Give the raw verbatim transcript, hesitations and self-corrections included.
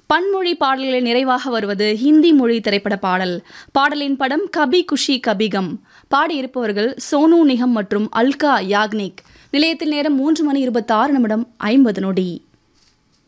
பன்மொழி பாடல்களில் நிறைவாக வருவது ஹிந்தி மொழி திரைப்பட பாடல். பாடலின் படம் கபி குஷி கபிகம். பாடியிருப்பவர்கள் சோனு நிகம் மற்றும் அல்கா யாக்னிக். நிலையத்தில் நேரம் மூன்று மணி இருபத்தி ஆறு நிமிடம் ஐம்பது நொடி.